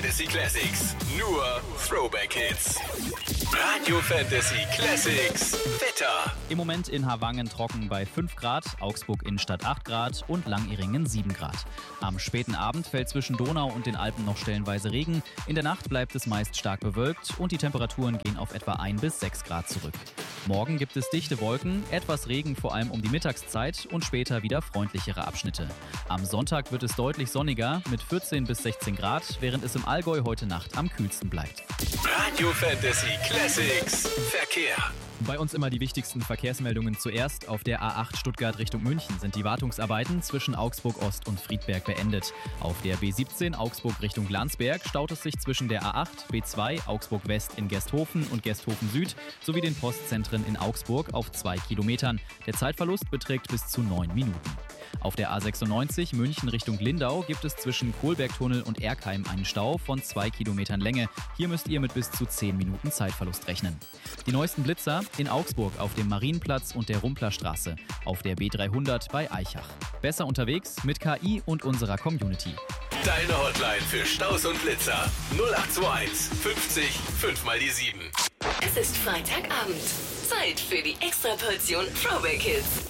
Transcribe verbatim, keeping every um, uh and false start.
Fantasy Classics. Nur Throwback Hits. Radio Fantasy Classics. Wetter. Im Moment in Havangen trocken bei fünf Grad, Augsburg Innenstadt acht Grad und Langiringen sieben Grad. Am späten Abend fällt zwischen Donau und den Alpen noch stellenweise Regen. In der Nacht bleibt es meist stark bewölkt und die Temperaturen gehen auf etwa ein bis sechs Grad zurück. Morgen gibt es dichte Wolken, etwas Regen vor allem um die Mittagszeit und später wieder freundlichere Abschnitte. Am Sonntag wird es deutlich sonniger mit vierzehn bis sechzehn Grad, während es im Allgäu heute Nacht am kühlsten bleibt. Radio Fantasy Classics. Verkehr. Bei uns immer die wichtigsten Verkehrsmeldungen zuerst. Auf der A acht Stuttgart Richtung München sind die Wartungsarbeiten zwischen Augsburg Ost und Friedberg beendet. Auf der B siebzehn Augsburg Richtung Landsberg staut es sich zwischen der A acht, B zwei Augsburg West in Gesthofen und Gesthofen Süd sowie den Postzentren in Augsburg auf zwei Kilometern. Der Zeitverlust beträgt bis zu neun Minuten. Auf der A sechsundneunzig München Richtung Lindau gibt es zwischen Kohlbergtunnel und Erkheim einen Stau von zwei Kilometern Länge. Hier müsst ihr mit bis zu zehn Minuten Zeitverlust rechnen. Die neuesten Blitzer in Augsburg auf dem Marienplatz und der Rumplerstraße, auf der B dreihundert bei Aichach. Besser unterwegs mit K I und unserer Community. Deine Hotline für Staus und Blitzer. null acht zwei eins fünfzig fünf mal die sieben. Es ist Freitagabend. Zeit für die Extraportion Throwback Hits.